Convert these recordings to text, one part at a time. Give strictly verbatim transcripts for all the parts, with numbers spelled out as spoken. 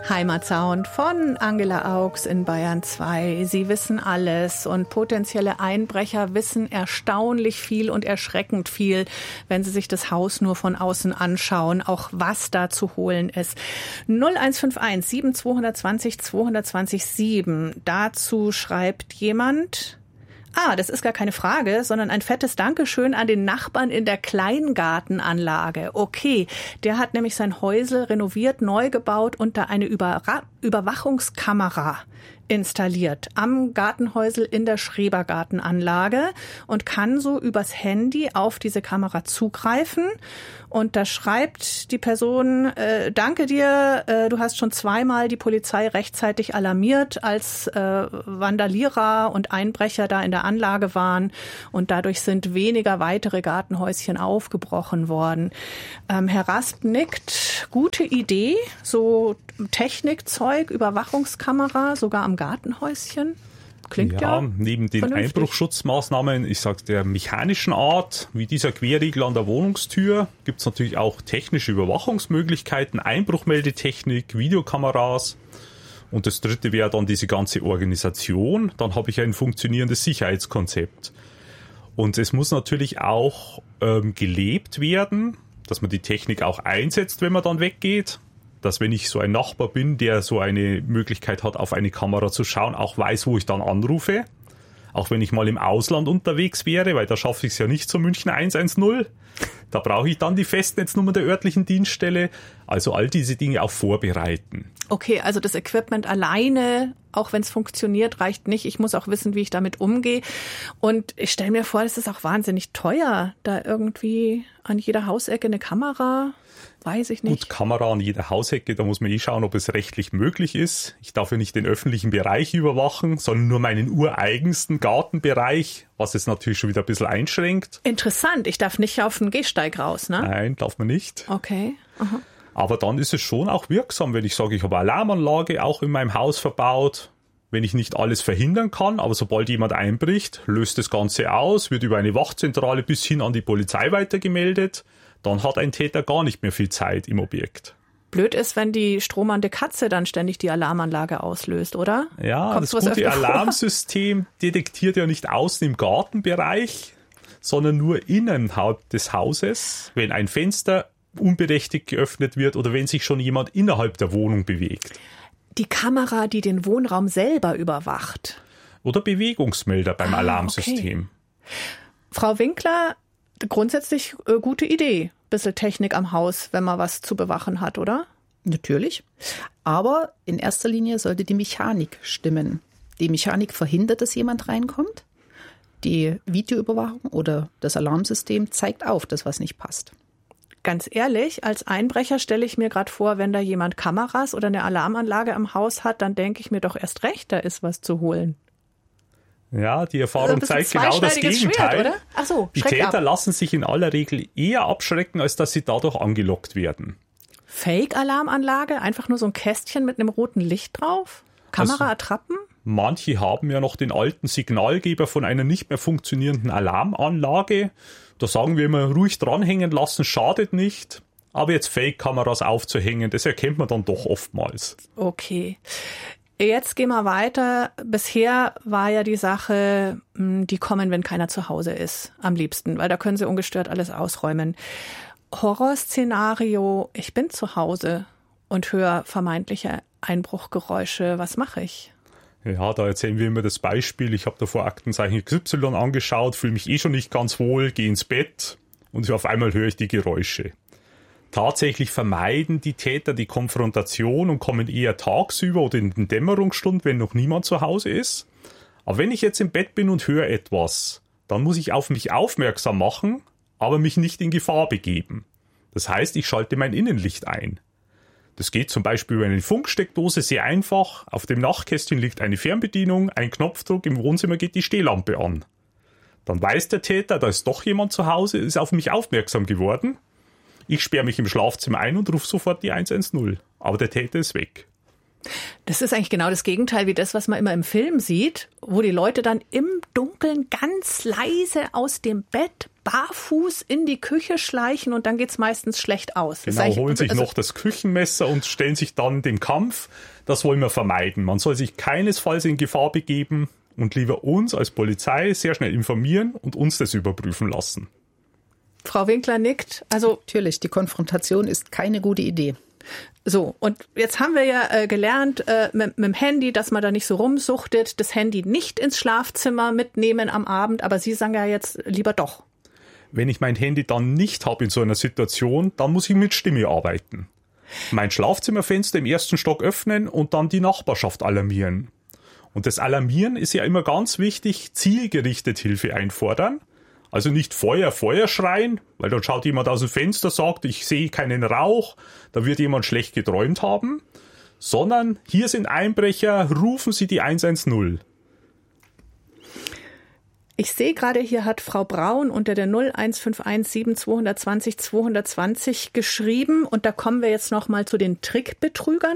Heimatsound von Angela Augs in Bayern zwei. Sie wissen alles und potenzielle Einbrecher wissen erstaunlich viel und erschreckend viel, wenn sie sich das Haus nur von außen anschauen, auch was da zu holen ist. null eins fünf eins sieben zwei zwei null zwei zwei null sieben. Dazu schreibt jemand... Ah, das ist gar keine Frage, sondern ein fettes Dankeschön an den Nachbarn in der Kleingartenanlage. Okay, der hat nämlich sein Häusel renoviert, neu gebaut und da eine Überra- Überwachungskamera installiert am Gartenhäusel in der Schrebergartenanlage und kann so übers Handy auf diese Kamera zugreifen. Und da schreibt die Person, äh, danke dir, äh, du hast schon zweimal die Polizei rechtzeitig alarmiert, als äh, Vandalierer und Einbrecher da in der Anlage waren. Und dadurch sind weniger weitere Gartenhäuschen aufgebrochen worden. Ähm, Herr Rasp nickt, gute Idee, so Technikzeug, Überwachungskamera, sogar am Gartenhäuschen. Klingt ja, ja neben den vernünftig. Einbruchsschutzmaßnahmen, ich sage der mechanischen Art, wie dieser Querriegel an der Wohnungstür, gibt es natürlich auch technische Überwachungsmöglichkeiten, Einbruchmeldetechnik, Videokameras. Und das dritte wäre dann diese ganze Organisation. Dann habe ich ein funktionierendes Sicherheitskonzept. Und es muss natürlich auch ähm, gelebt werden, dass man die Technik auch einsetzt, wenn man dann weggeht. Dass wenn ich so ein Nachbar bin, der so eine Möglichkeit hat, auf eine Kamera zu schauen, auch weiß, wo ich dann anrufe. Auch wenn ich mal im Ausland unterwegs wäre, weil da schaffe ich es ja nicht zur München eins eins null. Da brauche ich dann die Festnetznummer der örtlichen Dienststelle. Also all diese Dinge auch vorbereiten. Okay, also das Equipment alleine, auch wenn es funktioniert, reicht nicht. Ich muss auch wissen, wie ich damit umgehe. Und ich stelle mir vor, das ist auch wahnsinnig teuer, da irgendwie an jeder Hausecke eine Kamera. Weiß ich nicht. Gut, Kamera an jeder Hausecke, da muss man eh schauen, ob es rechtlich möglich ist. Ich darf ja nicht den öffentlichen Bereich überwachen, sondern nur meinen ureigensten Gartenbereich, was es natürlich schon wieder ein bisschen einschränkt. Interessant, ich darf nicht auf den Gehsteig raus, ne? Nein, darf man nicht. Okay. Aha. Aber dann ist es schon auch wirksam, wenn ich sage, ich habe eine Alarmanlage auch in meinem Haus verbaut. Wenn ich nicht alles verhindern kann, aber sobald jemand einbricht, löst das Ganze aus, wird über eine Wachzentrale bis hin an die Polizei weitergemeldet. Dann hat ein Täter gar nicht mehr viel Zeit im Objekt. Blöd ist, wenn die stromernde Katze dann ständig die Alarmanlage auslöst, oder? Ja, Kommt's das was gute öfter Alarmsystem detektiert ja nicht außen im Gartenbereich, sondern nur innerhalb des Hauses, wenn ein Fenster unberechtigt geöffnet wird oder wenn sich schon jemand innerhalb der Wohnung bewegt. Die Kamera, die den Wohnraum selber überwacht. Oder Bewegungsmelder beim Ah, Alarmsystem. Okay. Frau Winkler, grundsätzlich äh, gute Idee. Bisschen Technik am Haus, wenn man was zu bewachen hat, oder? Natürlich. Aber in erster Linie sollte die Mechanik stimmen. Die Mechanik verhindert, dass jemand reinkommt. Die Videoüberwachung oder das Alarmsystem zeigt auf, dass was nicht passt. Ganz ehrlich, als Einbrecher stelle ich mir gerade vor, wenn da jemand Kameras oder eine Alarmanlage am Haus hat, dann denke ich mir doch erst recht, da ist was zu holen. Ja, die Erfahrung also zeigt genau das Gegenteil. Schwert, oder? Ach so, die Täter ab. lassen sich in aller Regel eher abschrecken, als dass sie dadurch angelockt werden. Fake-Alarmanlage? Einfach nur so ein Kästchen mit einem roten Licht drauf? Kamera also, attrappen? Manche haben ja noch den alten Signalgeber von einer nicht mehr funktionierenden Alarmanlage. Da sagen wir immer, ruhig dranhängen lassen, schadet nicht. Aber jetzt Fake-Kameras aufzuhängen, das erkennt man dann doch oftmals. Okay. Jetzt gehen wir weiter. Bisher war ja die Sache, die kommen, wenn keiner zu Hause ist, am liebsten, weil da können sie ungestört alles ausräumen. Horrorszenario, ich bin zu Hause und höre vermeintliche Einbruchgeräusche. Was mache ich? Ja, da erzählen wir immer das Beispiel. Ich habe davor Aktenzeichen X Y angeschaut, fühle mich eh schon nicht ganz wohl, gehe ins Bett und auf einmal höre ich die Geräusche. Tatsächlich vermeiden die Täter die Konfrontation und kommen eher tagsüber oder in den Dämmerungsstunden, wenn noch niemand zu Hause ist. Aber wenn ich jetzt im Bett bin und höre etwas, dann muss ich auf mich aufmerksam machen, aber mich nicht in Gefahr begeben. Das heißt, ich schalte mein Innenlicht ein. Das geht zum Beispiel über eine Funksteckdose sehr einfach. Auf dem Nachtkästchen liegt eine Fernbedienung, ein Knopfdruck, im Wohnzimmer geht die Stehlampe an. Dann weiß der Täter, da ist doch jemand zu Hause, ist auf mich aufmerksam geworden. Ich sperre mich im Schlafzimmer ein und rufe sofort die eins eins null. Aber der Täter ist weg. Das ist eigentlich genau das Gegenteil wie das, was man immer im Film sieht, wo die Leute dann im Dunkeln ganz leise aus dem Bett barfuß in die Küche schleichen und dann geht's meistens schlecht aus. Genau, holen sich also noch das Küchenmesser und stellen sich dann dem Kampf. Das wollen wir vermeiden. Man soll sich keinesfalls in Gefahr begeben und lieber uns als Polizei sehr schnell informieren und uns das überprüfen lassen. Frau Winkler nickt. Also natürlich, die Konfrontation ist keine gute Idee. So, und jetzt haben wir ja äh, gelernt äh, mit, mit dem Handy, dass man da nicht so rumsuchtet, das Handy nicht ins Schlafzimmer mitnehmen am Abend, aber Sie sagen ja jetzt lieber doch. Wenn ich mein Handy dann nicht habe in so einer Situation, dann muss ich mit Stimme arbeiten. Mein Schlafzimmerfenster im ersten Stock öffnen und dann die Nachbarschaft alarmieren. Und das Alarmieren ist ja immer ganz wichtig, zielgerichtet Hilfe einfordern. Also nicht Feuer, Feuer schreien, weil dann schaut jemand aus dem Fenster, sagt, ich sehe keinen Rauch, da wird jemand schlecht geträumt haben, sondern hier sind Einbrecher, rufen Sie die eins eins null. Ich sehe gerade, hier hat Frau Braun unter der null eins fünf eins sieben zwei zwei null zwei zwei null geschrieben und da kommen wir jetzt nochmal zu den Trickbetrügern.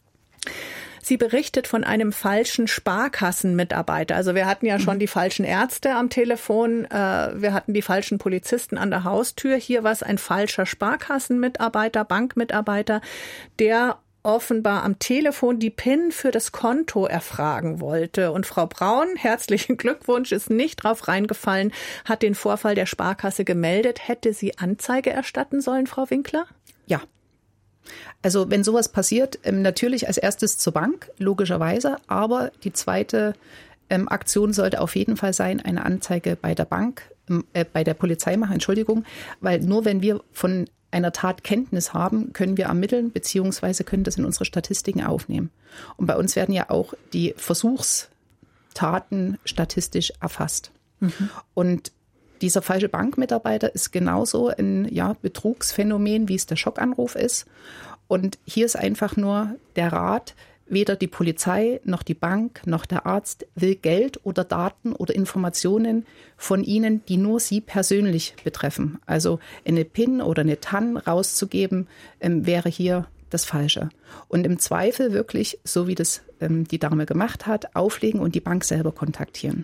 Sie berichtet von einem falschen Sparkassenmitarbeiter. Also wir hatten ja schon die falschen Ärzte am Telefon, äh, wir hatten die falschen Polizisten an der Haustür. Hier war es ein falscher Sparkassenmitarbeiter, Bankmitarbeiter, der offenbar am Telefon die PIN für das Konto erfragen wollte. Und Frau Braun, herzlichen Glückwunsch, ist nicht drauf reingefallen, hat den Vorfall der Sparkasse gemeldet. Hätte sie Anzeige erstatten sollen, Frau Winkler? Ja. Also wenn sowas passiert, ähm, natürlich als erstes zur Bank, logischerweise, aber die zweite ähm, Aktion sollte auf jeden Fall sein, eine Anzeige bei der Bank, äh, bei der Polizei machen, Entschuldigung, weil nur wenn wir von einer Tat Kenntnis haben, können wir ermitteln, beziehungsweise können das in unsere Statistiken aufnehmen. Und bei uns werden ja auch die Versuchstaten statistisch erfasst. Mhm. Und dieser falsche Bankmitarbeiter ist genauso ein ja, Betrugsphänomen, wie es der Schockanruf ist. Und hier ist einfach nur der Rat, weder die Polizei noch die Bank noch der Arzt will Geld oder Daten oder Informationen von Ihnen, die nur Sie persönlich betreffen. Also eine PIN oder eine T A N rauszugeben, ähm, wäre hier das Falsche. Und im Zweifel wirklich, so wie das ähm, die Dame gemacht hat, auflegen und die Bank selber kontaktieren.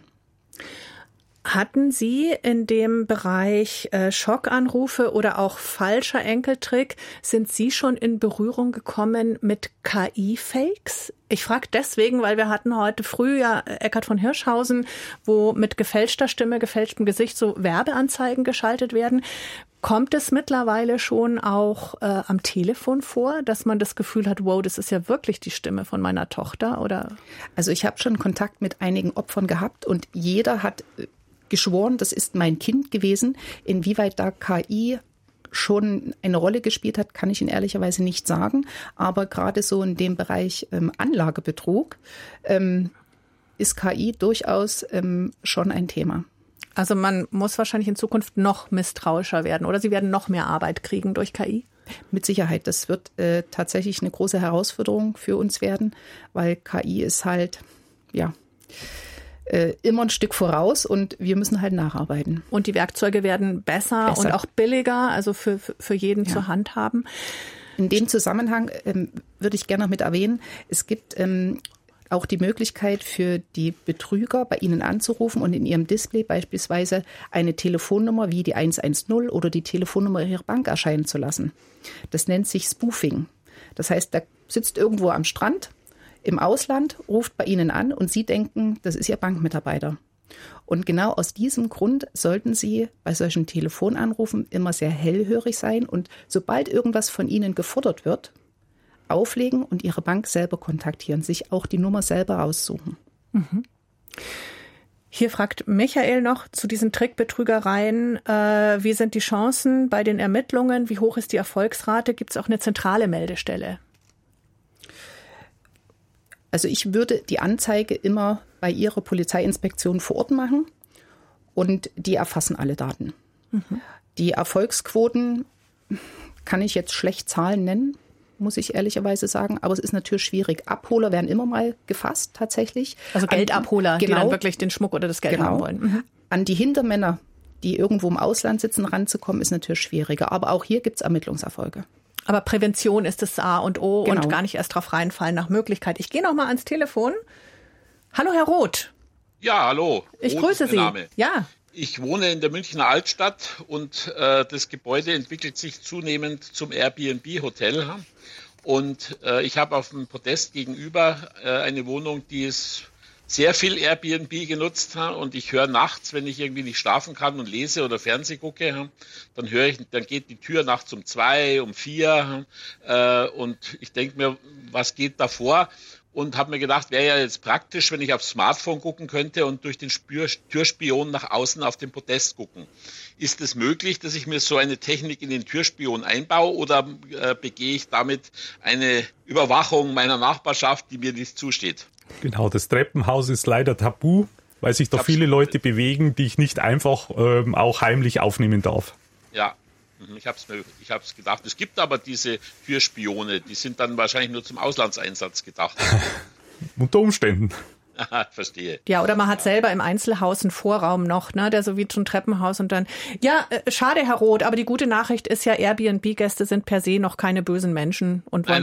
Hatten Sie in dem Bereich äh, Schockanrufe oder auch falscher Enkeltrick, sind Sie schon in Berührung gekommen mit K I-Fakes? Ich frage deswegen, weil wir hatten heute früh ja Eckart von Hirschhausen, wo mit gefälschter Stimme, gefälschtem Gesicht so Werbeanzeigen geschaltet werden. Kommt es mittlerweile schon auch äh, am Telefon vor, dass man das Gefühl hat, wow, das ist ja wirklich die Stimme von meiner Tochter? Oder? Also ich habe schon Kontakt mit einigen Opfern gehabt und jeder hat geschworen, das ist mein Kind gewesen. Inwieweit da K I schon eine Rolle gespielt hat, kann ich Ihnen ehrlicherweise nicht sagen. Aber gerade so in dem Bereich ähm, Anlagebetrug ähm, ist K I durchaus ähm, schon ein Thema. Also man muss wahrscheinlich in Zukunft noch misstrauischer werden oder Sie werden noch mehr Arbeit kriegen durch K I? Mit Sicherheit. Das wird äh, tatsächlich eine große Herausforderung für uns werden, weil K I ist halt, ja, immer ein Stück voraus und wir müssen halt nacharbeiten. Und die Werkzeuge werden besser, besser. und auch billiger, also für, für jeden ja. zur Hand haben. In dem Zusammenhang ähm, würde ich gerne noch mit erwähnen, es gibt ähm, auch die Möglichkeit für die Betrüger, bei Ihnen anzurufen und in Ihrem Display beispielsweise eine Telefonnummer wie die eins eins null oder die Telefonnummer Ihrer Bank erscheinen zu lassen. Das nennt sich Spoofing. Das heißt, da sitzt irgendwo am Strand im Ausland, ruft bei Ihnen an und Sie denken, das ist Ihr Bankmitarbeiter. Und genau aus diesem Grund sollten Sie bei solchen Telefonanrufen immer sehr hellhörig sein und sobald irgendwas von Ihnen gefordert wird, auflegen und Ihre Bank selber kontaktieren, sich auch die Nummer selber aussuchen. Mhm. Hier fragt Michael noch zu diesen Trickbetrügereien, äh, wie sind die Chancen bei den Ermittlungen, wie hoch ist die Erfolgsrate, gibt es auch eine zentrale Meldestelle? Also ich würde die Anzeige immer bei Ihrer Polizeiinspektion vor Ort machen und die erfassen alle Daten. Mhm. Die Erfolgsquoten kann ich jetzt schlecht Zahlen nennen, muss ich ehrlicherweise sagen, aber es ist natürlich schwierig. Abholer werden immer mal gefasst tatsächlich. Also Geldabholer, An, genau, die dann wirklich den Schmuck oder das Geld genau, haben wollen. Mhm. An die Hintermänner, die irgendwo im Ausland sitzen, ranzukommen, ist natürlich schwieriger. Aber auch hier gibt es Ermittlungserfolge. Aber Prävention ist das A und O Genau. und gar nicht erst drauf reinfallen nach Möglichkeit. Ich gehe noch mal ans Telefon. Hallo, Herr Roth. Ja, hallo. Ich Roth grüße ist Sie. mein Name. Ja. Ich wohne in der Münchner Altstadt und äh, das Gebäude entwickelt sich zunehmend zum Airbnb-Hotel. Und äh, ich habe auf dem Podest gegenüber äh, eine Wohnung, die ist sehr viel Airbnb genutzt, und ich höre nachts, wenn ich irgendwie nicht schlafen kann und lese oder Fernseh gucke, dann höre ich, dann geht die Tür nachts um zwei, um vier, und ich denke mir, was geht da vor? Und habe mir gedacht, wäre ja jetzt praktisch, wenn ich aufs Smartphone gucken könnte und durch den Spür- Türspion nach außen auf den Podest gucken. Ist es möglich, dass ich mir so eine Technik in den Türspion einbaue, oder äh, begehe ich damit eine Überwachung meiner Nachbarschaft, die mir nicht zusteht? Genau, das Treppenhaus ist leider tabu, weil sich da viele Leute bewegen, die ich nicht einfach ähm, auch heimlich aufnehmen darf. Ja, ich habe es mir, ich habe es gedacht. Es gibt aber diese Türspione, die sind dann wahrscheinlich nur zum Auslandseinsatz gedacht. Unter Umständen. Verstehe. Ja, oder man hat selber im Einzelhaus einen Vorraum noch, ne, der so wie so ein Treppenhaus und dann, ja, äh, schade, Herr Roth, aber die gute Nachricht ist ja, Airbnb-Gäste sind per se noch keine bösen Menschen und wollen